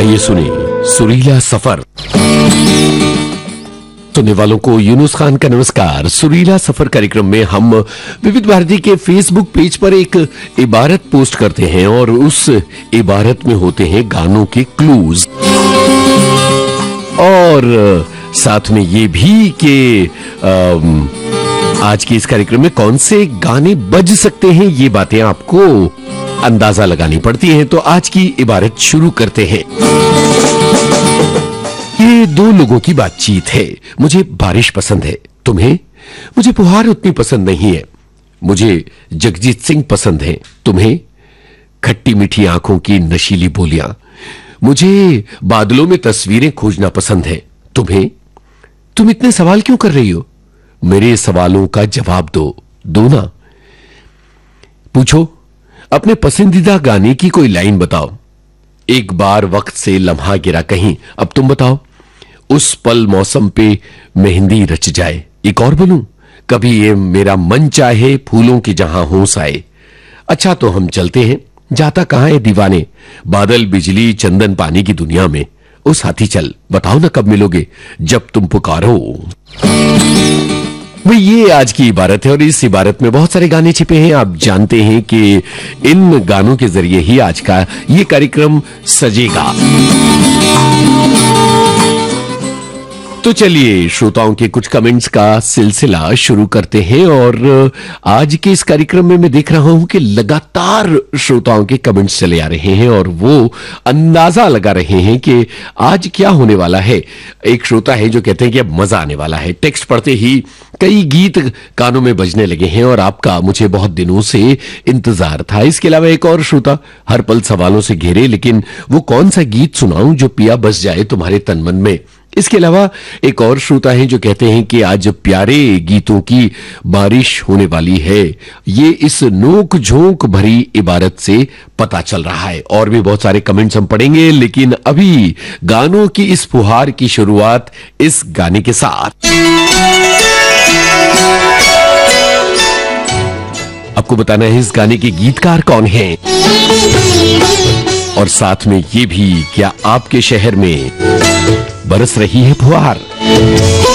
आइए सुने सुरीला सफर। सुनने वालों को यूनुस खान का नमस्कार। सुरीला सफर कार्यक्रम में हम विविध भारती के फेसबुक पेज पर एक इबारत पोस्ट करते हैं और उस इबारत में होते हैं गानों के क्लूज और साथ में ये भी कि आज के इस कार्यक्रम में कौन से गाने बज सकते हैं, ये बातें आपको अंदाजा लगानी पड़ती हैं। तो आज की इबारत शुरू करते हैं। ये दो लोगों की बातचीत है। मुझे बारिश पसंद है, तुम्हें? मुझे फुहार उतनी पसंद नहीं है। मुझे जगजीत सिंह पसंद है, तुम्हें? खट्टी मीठी आंखों की नशीली बोलियां। मुझे बादलों में तस्वीरें खोजना पसंद है, तुम्हें? तुम इतने सवाल क्यों कर रही हो? मेरे सवालों का जवाब दो ना। पूछो, अपने पसंदीदा गाने की कोई लाइन बताओ। एक बार वक्त से लम्हा गिरा कहीं, अब तुम बताओ। उस पल मौसम पे मेहंदी रच जाए। एक और बोलूं, कभी ये मेरा मन चाहे फूलों की जहां होश आए। अच्छा तो हम चलते हैं, जाता कहां है दीवाने, बादल बिजली चंदन पानी की दुनिया में। ओ साथी चल, बताओ ना कब मिलोगे, जब तुम पुकारो। भाई ये आज की इबारत है और इस इबारत में बहुत सारे गाने छिपे हैं। आप जानते हैं कि इन गानों के जरिए ही आज का ये कार्यक्रम सजेगा। तो चलिए श्रोताओं के कुछ कमेंट्स का सिलसिला शुरू करते हैं और आज के इस कार्यक्रम में मैं देख रहा हूं कि लगातार श्रोताओं के कमेंट्स चले आ रहे हैं और वो अंदाजा लगा रहे हैं कि आज क्या होने वाला है। एक श्रोता है जो कहते हैं कि अब मजा आने वाला है। टेक्स्ट पढ़ते ही कई गीत कानों में बजने लगे हैं और आपका मुझे बहुत दिनों से इंतजार था। इसके अलावा एक और श्रोता हर पल सवालों से घेरे, लेकिन वो कौन सा गीत सुनाऊं जो पिया बस जाए तुम्हारे तन मन में। इसके अलावा एक और श्रोता है जो कहते हैं कि आज प्यारे गीतों की बारिश होने वाली है। ये इस नोक झोंक भरी इबारत से पता चल रहा है। और भी बहुत सारे कमेंट्स हम पढ़ेंगे, लेकिन अभी गानों की इस फुहार की शुरुआत इस गाने के साथ। आपको बताना है इस गाने के गीतकार कौन हैं और साथ में ये भी, क्या आपके शहर में बरस रही है फुहार?